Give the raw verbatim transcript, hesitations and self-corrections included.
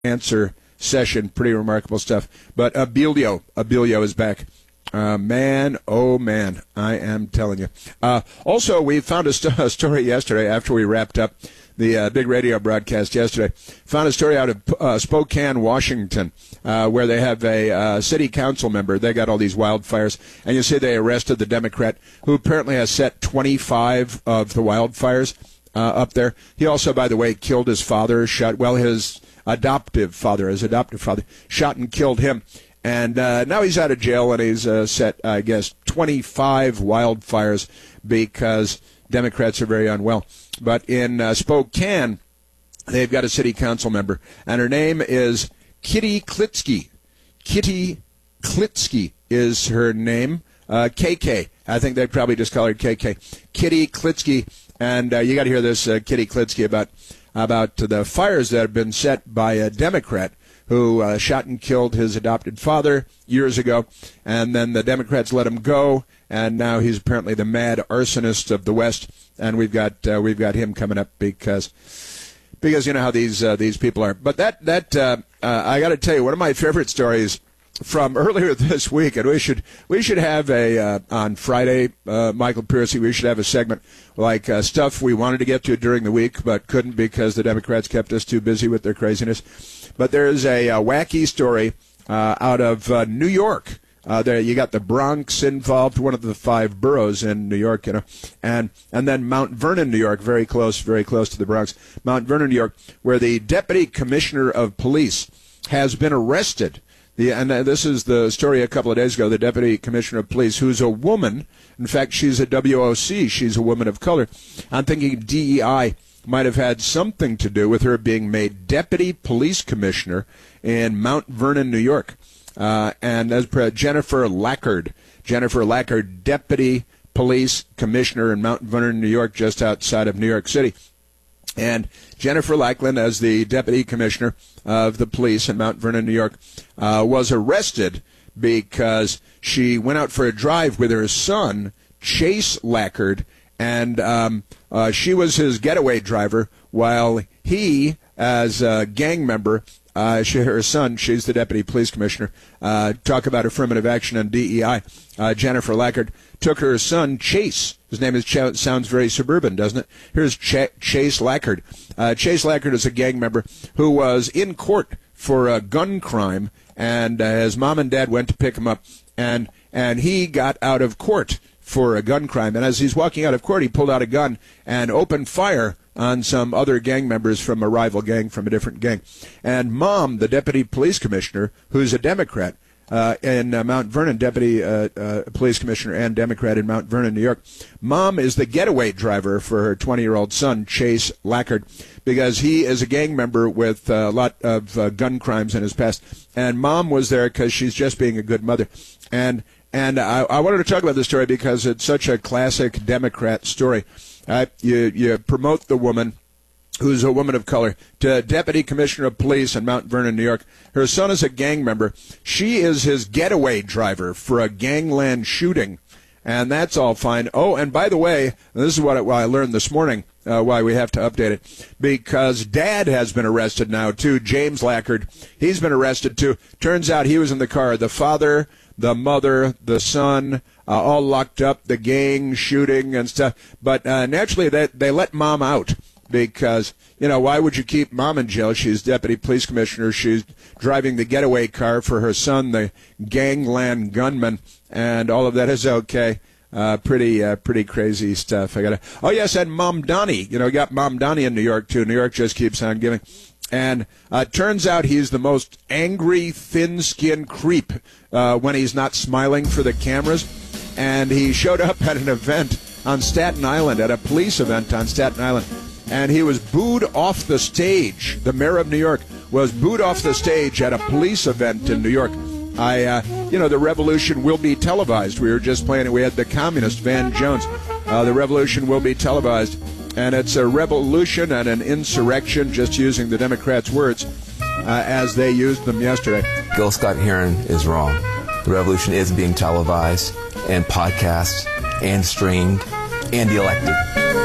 answer session. Pretty remarkable stuff. But Abilio, Abilio is back. Uh, man, oh man, I am telling you. Uh, also, we found a, st- a story yesterday after we wrapped up the uh, big radio broadcast yesterday. Found a story out of uh, Spokane, Washington, uh, where they have a uh, city council member. They got all these wildfires, and you see they arrested the Democrat who apparently has set twenty-five of the wildfires uh, up there. He also, by the way, killed his father, shot, well, his adoptive father, his adoptive father, shot and killed him. And uh, now he's out of jail, and he's uh, set, I guess, twenty-five wildfires because Democrats are very unwell. But in uh, Spokane, they've got a city council member, and her name is Kitty Klitsky. Kitty Klitsky is her name. Uh, K K. I think they probably just call her K K. Kitty Klitsky. And uh, you got to hear this, uh, Kitty Klitsky, about, about the fires that have been set by a Democrat who uh, shot and killed his adopted father years ago, and then the Democrats let him go, and now he's apparently the mad arsonist of the West, and we've got uh, we've got him coming up because because you know how these uh, these people are. But that that uh, uh, I got to tell you, one of my favorite stories from earlier this week, and we should we should have a uh, on Friday, uh, Michael Piercy, we should have a segment like uh, stuff we wanted to get to during the week but couldn't because the Democrats kept us too busy with their craziness. But there's a, a wacky story uh, out of uh, New York. Uh, there you got the Bronx involved, one of the five boroughs in New York, you know, and and then Mount Vernon, New York, very close, very close to the Bronx. Mount Vernon, New York, where the deputy commissioner of police has been arrested. The, and this is the story a couple of days ago. The deputy commissioner of police, who's a woman, in fact, she's a W O C, she's a woman of color. I'm thinking D E I might have had something to do with her being made deputy police commissioner in Mount Vernon, New York. Uh, and as per Jennifer Lackard, Jennifer Lackard, deputy police commissioner in Mount Vernon, New York, just outside of New York City. And Jennifer Lackland, as the deputy commissioner of the police in Mount Vernon, New York, uh, was arrested because she went out for a drive with her son, Chase Lackard, and um, uh, she was his getaway driver while he, as a gang member, uh, she, her son, she's the deputy police commissioner, uh, talk about affirmative action on D E I. Uh, Jennifer Lackard took her son, Chase. His name is Ch- sounds very suburban, doesn't it? Here's Ch- Chase Lackard. Uh, Chase Lackard is a gang member who was in court for a gun crime, and uh, his mom and dad went to pick him up, and and he got out of court for a gun crime. And as he's walking out of court, he pulled out a gun and opened fire on some other gang members from a rival gang, from a different gang. And Mom, the deputy police commissioner, who's a Democrat uh, in uh, Mount Vernon, deputy uh, uh, police commissioner and Democrat in Mount Vernon, New York, Mom is the getaway driver for her twenty-year-old son, Chase Lackard, because he is a gang member with a lot of uh, gun crimes in his past. And Mom was there because she's just being a good mother. And And I, I wanted to talk about this story because it's such a classic Democrat story. Uh, you, you promote the woman, who's a woman of color, to deputy commissioner of police in Mount Vernon, New York. Her son is a gang member. She is his getaway driver for a gangland shooting, and that's all fine. Oh, and by the way, this is what I, what I learned this morning, uh, why we have to update it, because Dad has been arrested now, too, James Lackard. He's been arrested, too. Turns out he was in the car. The father, the mother, the son, uh, all locked up, the gang shooting and stuff. But uh, naturally, they, they let Mom out because, you know, why would you keep Mom in jail? She's deputy police commissioner. She's driving the getaway car for her son, the gangland gunman, and all of that is okay. Uh, pretty uh, pretty crazy stuff. I gotta. Oh, yes, and Mom Donnie. You know, we got Mom Donnie in New York, too. New York just keeps on giving. And uh, turns out he's the most angry, thin-skinned creep uh, when he's not smiling for the cameras. And he showed up at an event on Staten Island, at a police event on Staten Island, and he was booed off the stage. The mayor of New York was booed off the stage at a police event in New York. I, uh, you know, the revolution will be televised. We were just playing it. We had the communist Van Jones. Uh, the revolution will be televised. And it's a revolution and an insurrection, just using the Democrats' words uh, as they used them yesterday. Gil Scott-Heron is wrong. The revolution is being televised and podcast and streamed and elected.